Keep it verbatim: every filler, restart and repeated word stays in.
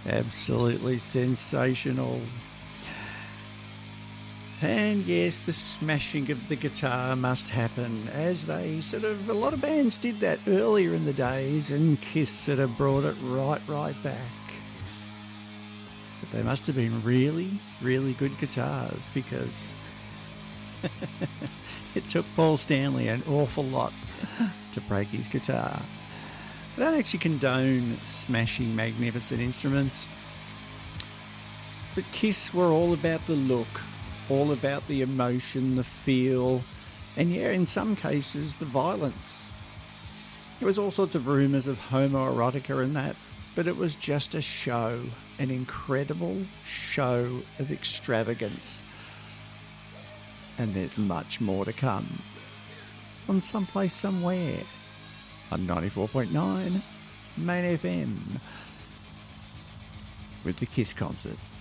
Absolutely sensational. And yes, the smashing of the guitar must happen, as they sort of, a lot of bands did that earlier in the days, and Kiss sort of brought it right, right back. But they must have been really, really good guitars, because it took Paul Stanley an awful lot to break his guitar. I don't actually condone smashing magnificent instruments, but Kiss were all about the look, all about the emotion, the feel, and yeah, in some cases, the violence. There was all sorts of rumours of homoerotica and that, but it was just a show, an incredible show of extravagance. And there's much more to come on Someplace Somewhere on ninety-four point nine Main F M with the Kiss concert.